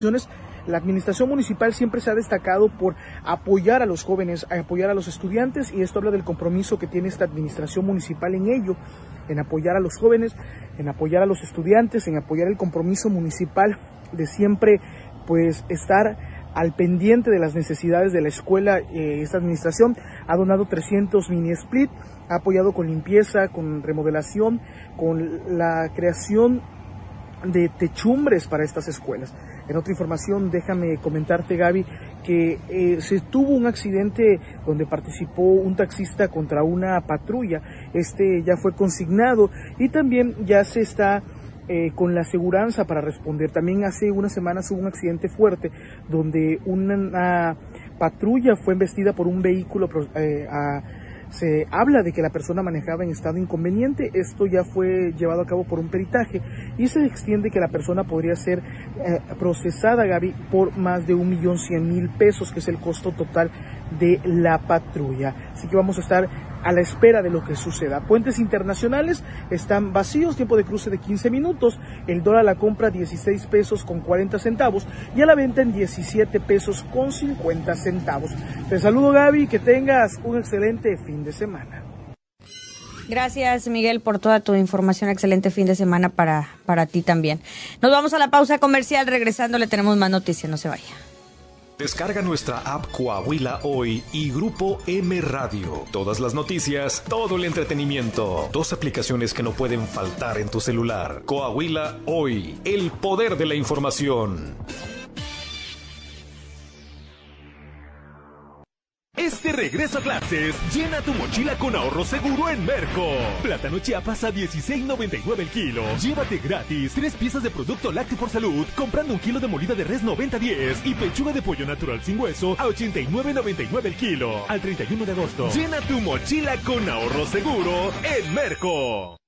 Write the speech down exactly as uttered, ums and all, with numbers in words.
La administración municipal siempre se ha destacado por apoyar a los jóvenes, apoyar a los estudiantes, y esto habla del compromiso que tiene esta administración municipal en ello, en apoyar a los jóvenes, en apoyar a los estudiantes, en apoyar el compromiso municipal de siempre pues estar al pendiente de las necesidades de la escuela. Eh, esta administración ha donado trescientos mini split, ha apoyado con limpieza, con remodelación, con la creación de techumbres para estas escuelas. En otra información, déjame comentarte, Gaby, que eh, se tuvo un accidente donde participó un taxista contra una patrulla. Este ya fue consignado y también ya se está eh, con la aseguranza para responder. También hace unas semanas hubo un accidente fuerte donde una, una patrulla fue embestida por un vehículo eh, a Se habla de que la persona manejaba en estado inconveniente. Esto ya fue llevado a cabo por un peritaje y se extiende que la persona podría ser eh, procesada, Gaby, por más de un millón cien mil pesos, que es el costo total de la patrulla. Así que vamos a estar a la espera de lo que suceda. Puentes internacionales están vacíos, tiempo de cruce de quince minutos, el dólar a la compra dieciséis pesos con cuarenta centavos y a la venta en diecisiete pesos con cincuenta centavos. Te saludo, Gaby, que tengas un excelente fin de semana. Gracias, Miguel, por toda tu información. Excelente fin de semana para, para ti también. Nos vamos a la pausa comercial. Regresando le tenemos más noticias, no se vaya. Descarga nuestra app Coahuila Hoy y Grupo M Radio. Todas las noticias, todo el entretenimiento. Dos aplicaciones que no pueden faltar en tu celular. Coahuila Hoy, el poder de la información. Este regreso a clases, llena tu mochila con ahorro seguro en Merco. Plátano Chiapas a dieciséis noventa y nueve el kilo. Llévate gratis tres piezas de producto lácteo por salud comprando un kilo de molida de res noventa diez y pechuga de pollo natural sin hueso a ochenta y nueve noventa y nueve el kilo. Al treinta y uno de agosto. Llena tu mochila con ahorro seguro en Merco.